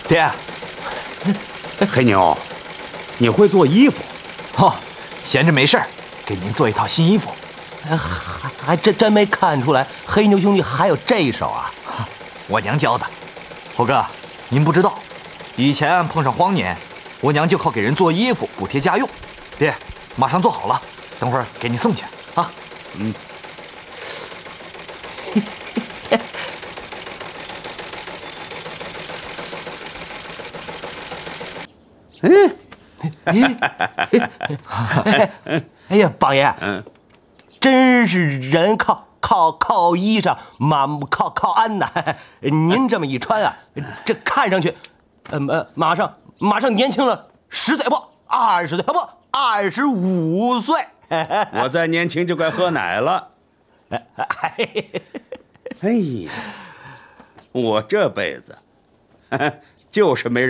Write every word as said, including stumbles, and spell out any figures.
爹， 黑牛，你会做衣服？ 哦，闲着没事儿，给您做一套新衣服。 还还真真没看出来，黑牛兄弟还有这一手啊！ 我娘教的。猴哥，您不知道，以前碰上荒年，我娘就靠给人做衣服补贴家用。爹，马上做好了，等会儿给你送去啊。 嗯。 嗯，哎呀，榜爷， 嗯， 真是人靠靠靠衣裳，马靠靠鞍呐。您这么一穿啊，这看上去，呃呃，马上马上年轻了十岁不，二十岁不，二十五岁。 我再年轻就该喝奶了。哎呀，我这辈子就是没人。